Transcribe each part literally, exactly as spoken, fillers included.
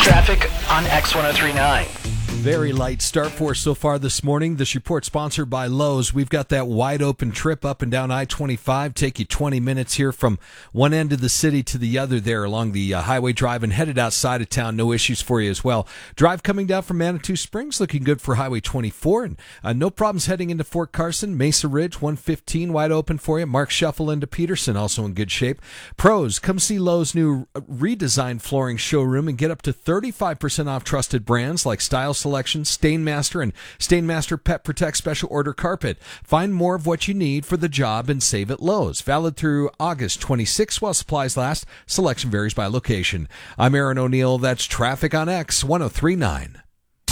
Traffic on X one oh three point nine. Very light start for us so far this morning. This report sponsored by Lowe's. We've got that wide open trip up and down I twenty-five. Take you twenty minutes here from one end of the city to the other there along the uh, highway drive and headed outside of town. No issues for you as well. Drive coming down from Manitou Springs looking good for Highway twenty-four. And uh, no problems heading into Fort Carson. Mesa Ridge one fifteen wide open for you. Mark Shuffle into Peterson also in good shape. Pros, come see Lowe's new redesigned flooring showroom and get up to thirty-five percent off trusted brands like Style Selection, Stainmaster, and Stainmaster Pet Protect Special Order Carpet. Find more of what you need for the job and save at Lowe's. Valid through August twenty-sixth while supplies last. Selection varies by location. I'm Aaron O'Neill. That's Traffic on X one oh three point nine.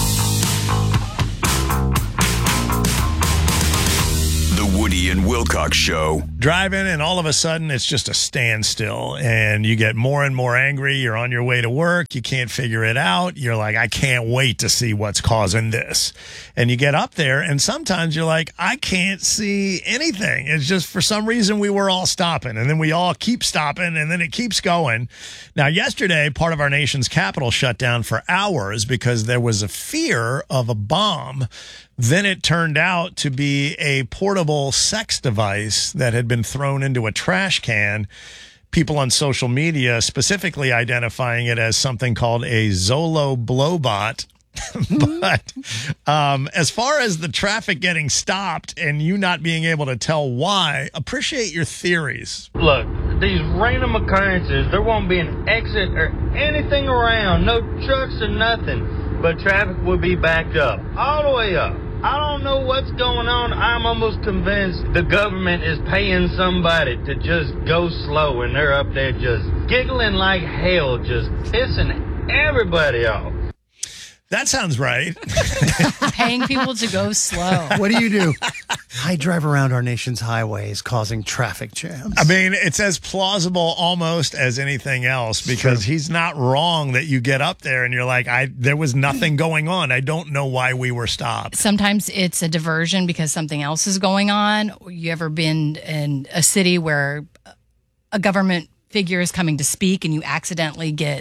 The Woody and Wilcox Show. Driving, and all of a sudden, it's just a standstill, and you get more and more angry. You're on your way to work. You can't figure it out. You're like, I can't wait to see what's causing this. And you get up there, and sometimes you're like, I can't see anything. It's just for some reason we were all stopping, and then we all keep stopping, and then it keeps going. Now, yesterday, part of our nation's capital shut down for hours because there was a fear of a bomb. Then it turned out to be a portable sex device that had been thrown into a trash can. People on social media specifically identifying it as something called a Zolo Blowbot. But um, as far as the traffic getting stopped and you not being able to tell why, appreciate your theories. Look, these random occurrences, there won't be an exit or anything around, no trucks or nothing, but traffic will be backed up, all the way up. I don't know what's going on. I'm almost convinced the government is paying somebody to just go slow, and they're up there just giggling like hell, just pissing everybody off. That sounds right. Paying people to go slow. What do you do? I drive around our nation's highways causing traffic jams. I mean, it's as plausible almost as anything else because True. He's not wrong that you get up there and you're like, I there was nothing going on. I don't know why we were stopped. Sometimes it's a diversion because something else is going on. You ever been in a city where a government figure is coming to speak and you accidentally get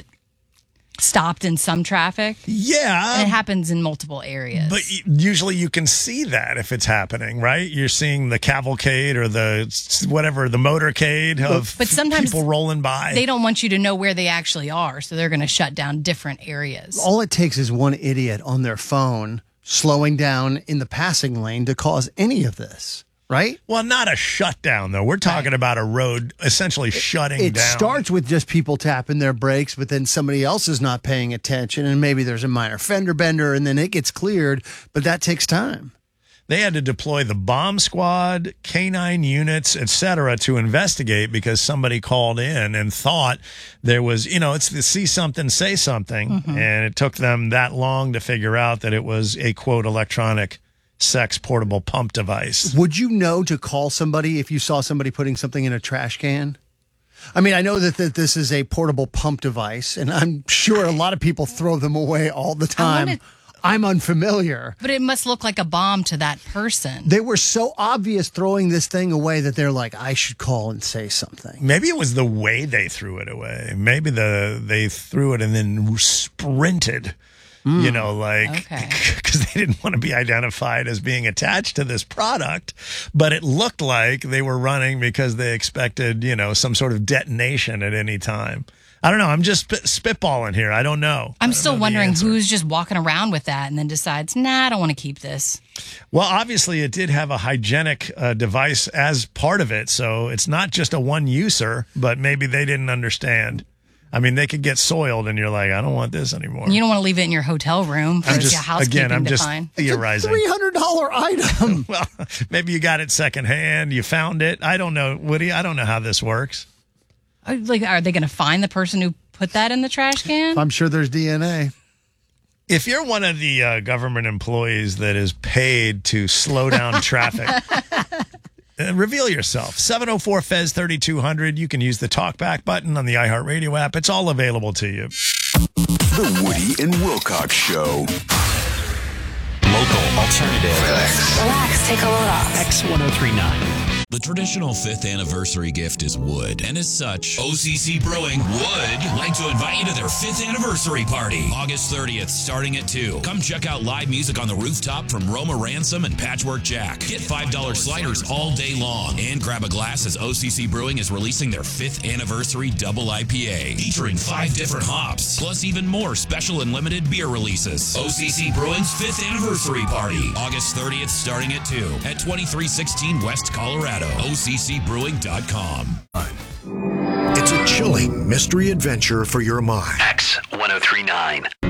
stopped in some traffic? Yeah. And it happens in multiple areas. But usually you can see that if it's happening, right? You're seeing the cavalcade or the whatever, the motorcade of but sometimes people rolling by. They don't want you to know where they actually are, so they're going to shut down different areas. All it takes is one idiot on their phone slowing down in the passing lane to cause any of this. Right? Well, not a shutdown, though. We're talking right. about a road essentially shutting it down. It starts with just people tapping their brakes, but then somebody else is not paying attention, and maybe there's a minor fender bender, and then it gets cleared, but that takes time. They had to deploy the bomb squad, canine units, et cetera, to investigate because somebody called in and thought there was, you know, it's the see something, say something, mm-hmm. and it took them that long to figure out that it was a, quote, electronic sex portable pump device. Would you know to call somebody if you saw somebody putting something in a trash can? I mean, I know that, that this is a portable pump device, and I'm sure a lot of people throw them away all the time. Wanna, I'm unfamiliar. But it must look like a bomb to that person. They were so obvious throwing this thing away that they're like, I should call and say something. Maybe it was the way they threw it away. Maybe the they threw it and then sprinted. Mm. You know, like, because okay. they didn't want to be identified as being attached to this product, but it looked like they were running because they expected, you know, some sort of detonation at any time. I don't know. I'm just spit- spitballing here. I don't know. I'm don't still know wondering who's just walking around with that and then decides, nah, I don't want to keep this. Well, obviously, it did have a hygienic uh, device as part of it, so it's not just a one-user, but maybe they didn't understand. I mean, they could get soiled, and you're like, I don't want this anymore. You don't want to leave it in your hotel room for I'm just, housekeeping again, I'm to just find. theorizing. It's a three hundred dollars item. Well, maybe you got it secondhand. You found it. I don't know, Woody. I don't know how this works. Like, are they going to find the person who put that in the trash can? I'm sure there's D N A. If you're one of the uh, government employees that is paid to slow down traffic, uh, reveal yourself. seven oh four F E Z thirty-two hundred. You can use the talkback button on the iHeartRadio app. It's all available to you. The Woody and Wilcox Show. Local alternative. Relax. Relax. Take a load off. X one oh three point nine. The traditional fifth anniversary gift is wood, and as such, O C C Brewing would like to invite you to their fifth anniversary party, August thirtieth, starting at two. Come check out live music on the rooftop from Roma Ransom and Patchwork Jack. Get five dollar sliders all day long, and grab a glass as O C C Brewing is releasing their fifth anniversary double I P A, featuring five different hops, plus even more special and limited beer releases. O C C Brewing's fifth anniversary party, August thirtieth, starting at two at twenty-three sixteen West Colorado. O C C brewing dot com. It's a chilling mystery adventure for your mind. X ten thirty-nine.